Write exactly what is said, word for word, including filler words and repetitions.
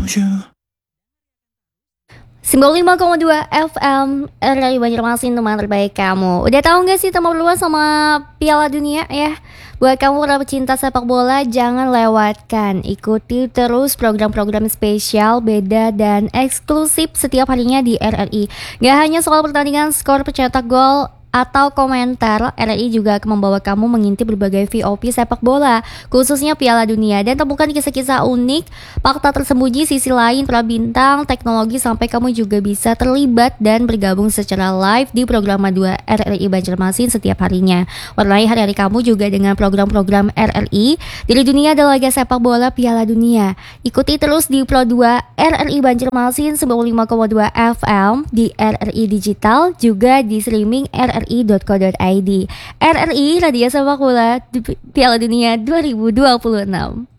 sembilan puluh lima koma dua F M R R I Banjarmasin, teman terbaik kamu. Udah tahu gak sih teman luas sama Piala Dunia ya? Buat kamu para pecinta sepak bola, jangan lewatkan. Ikuti terus program-program spesial, beda dan eksklusif setiap harinya di R R I. Gak hanya soal pertandingan, skor, pencetak gol, atau komentar, R R I juga akan membawa kamu mengintip berbagai V O P sepak bola, khususnya Piala Dunia, dan temukan kisah-kisah unik, fakta tersembunyi, sisi lain para bintang, teknologi, sampai kamu juga bisa terlibat dan bergabung secara live di program dua R R I Banjarmasin setiap harinya. Warnai hari-hari kamu juga dengan program-program R R I. Dari dunia ada laga sepak bola Piala Dunia. Ikuti terus di Pro dua R R I Banjarmasin sembilan puluh lima koma dua F M, di R R I Digital, juga di streaming R R I dot co dot I D. R R I, Radio Sepak Bola Piala Dunia dua ribu dua puluh enam.